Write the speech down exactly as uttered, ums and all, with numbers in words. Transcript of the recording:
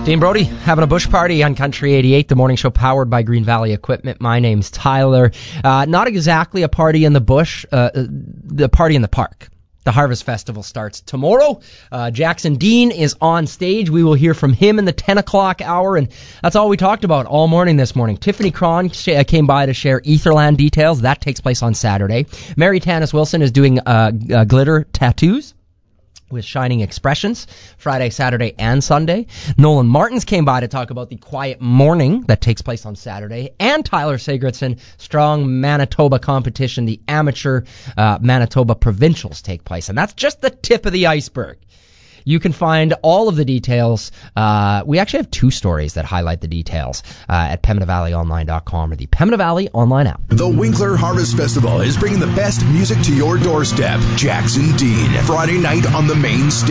Dean Brody having a bush party on Country eighty-eight, the morning show powered by Green Valley Equipment. My name's Tyler. Uh, not exactly a party in the bush, uh, the party in the park. The Harvest Festival starts tomorrow. Uh, Jackson Dean is on stage. We will hear from him in the ten o'clock hour, and that's all we talked about all morning this morning. Tiffany Cron sh- came by to share Etherland details. That takes place on Saturday. Mary Tanis Wilson is doing uh, uh, glitter tattoos with Shining Expressions, Friday, Saturday, and Sunday. Nolan Martins came by to talk about the Quiet Morning that takes place on Saturday. And Tyler Sigurdsson, Strong Manitoba competition, the amateur uh, Manitoba Provincials take place. And that's just the tip of the iceberg. You can find all of the details. Uh, we actually have two stories that highlight the details uh, at Pembina Valley Online dot com or the Pembina Valley Online app. The Winkler Harvest Festival is bringing the best music to your doorstep. Jackson Dean, Friday night on the main stage.